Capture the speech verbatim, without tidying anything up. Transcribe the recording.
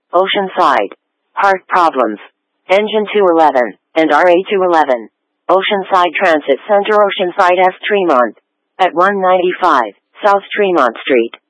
Oceanside. Heart problems. Engine two eleven, and R A two eleven. Oceanside Transit Center, Oceanside, S. Tremont. At one ninety-five, South Tremont Street.